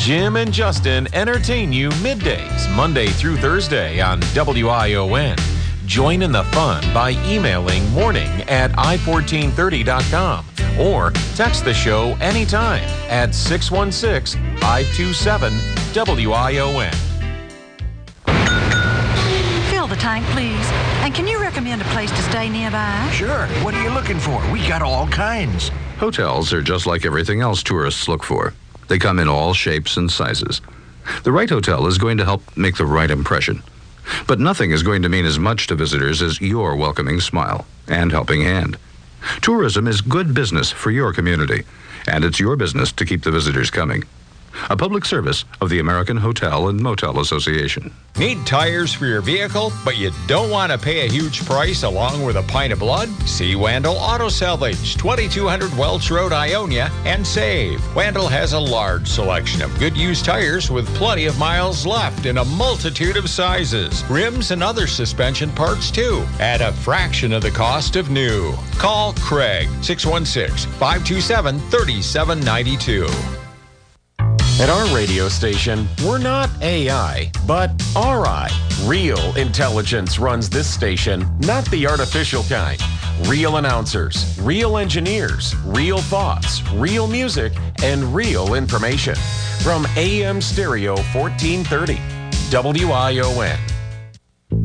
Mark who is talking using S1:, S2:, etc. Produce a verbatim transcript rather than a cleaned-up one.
S1: Jim and Justin entertain you middays, Monday through Thursday on W I O N. Join in the fun by emailing morning at i fourteen thirty dot com or text the show anytime at six one six, five two seven, W I O N.
S2: Fill the tank, please. And can you recommend a place to stay nearby?
S3: Sure. What are you looking for? We got all kinds.
S4: Hotels are just like everything else tourists look for. They come in all shapes and sizes. The right hotel is going to help make the right impression. But nothing is going to mean as much to visitors as your welcoming smile and helping hand. Tourism is good business for your community, and it's your business to keep the visitors coming. A public service of the American Hotel and Motel Association.
S5: Need tires for your vehicle, but you don't want to pay a huge price along with a pint of blood? See Wandel Auto Salvage, twenty-two hundred Welch Road, Ionia, and save. Wandel has a large selection of good used tires with plenty of miles left in a multitude of sizes. Rims and other suspension parts, too, at a fraction of the cost of new. Call Craig, six one six, five two seven, three seven nine two.
S1: At our radio station, we're not A I, but R I. Real intelligence runs this station, not the artificial kind. Real announcers, real engineers, real thoughts, real music, and real information. From A M Stereo fourteen thirty, W I O N.